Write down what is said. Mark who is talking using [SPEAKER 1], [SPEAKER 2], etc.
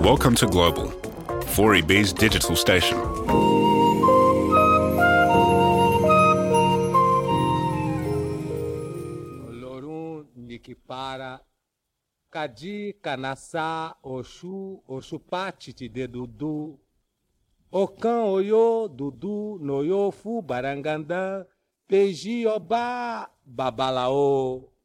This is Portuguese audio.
[SPEAKER 1] Welcome to Global, 4EB's digital station.
[SPEAKER 2] Olorun Nikipara Kadi Kanasa Oxu Oxupati de Dudu Okan Oyo Dudu Noyo Fu Barangandã Peji Oba Babalao